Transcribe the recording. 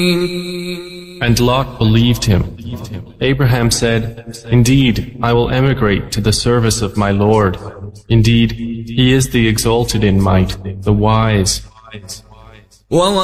And Lot believed him. Abraham said, "Indeed, I will emigrate to the service of my Lord. Indeed, He is the exalted in might, the wise."